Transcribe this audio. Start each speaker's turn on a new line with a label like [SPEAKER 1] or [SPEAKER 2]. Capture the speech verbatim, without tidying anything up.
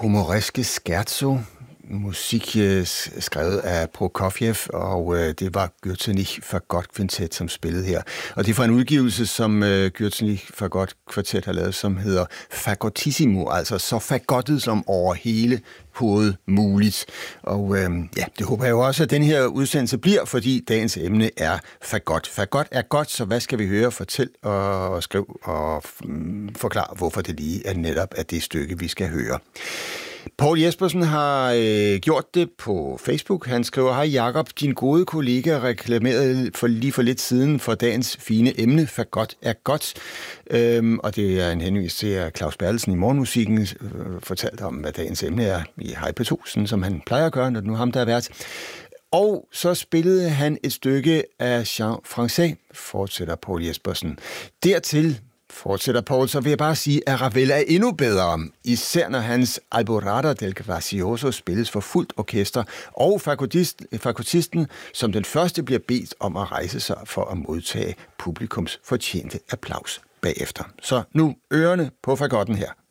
[SPEAKER 1] Humoreske scherzo, musik øh, skrevet af Prokofjev, og øh, det var Gürzenich Fagott Kvintet, som spillede her. Og det er fra en udgivelse, som øh, Gürzenich Fagott Kvartet har lavet, som hedder Fagottissimo, altså så fagottet som over hele hovedet muligt. Og øh, ja, det håber jeg jo også, at den her udsendelse bliver, fordi dagens emne er fagott. Fagott er godt, så hvad skal vi høre? Fortæl og skriv og forklar, hvorfor det lige er netop af det stykke, vi skal høre. Poul Jespersen har øh, gjort det på Facebook. Han skriver, hej Jakob, din gode kollega reklamerede for lige for lidt siden for dagens fine emne, fagott er godt. Øhm, og det er en henvis til, at Claus Bertelsen i Morgenmusikken øh, fortalte om, hvad dagens emne er i Hej P to, sådan som han plejer at gøre, når det nu er ham, der er vært. Og så spillede han et stykke af Jean Français, fortsætter Poul Jespersen. Dertil fortsætter Poul, så vil jeg bare sige, at Ravel er endnu bedre, især når hans Alborada del Gracioso spilles for fuldt orkester, og fagottisten som den første bliver bedt om at rejse sig for at modtage publikums fortjente applaus bagefter. Så nu ørerne på fagotten her.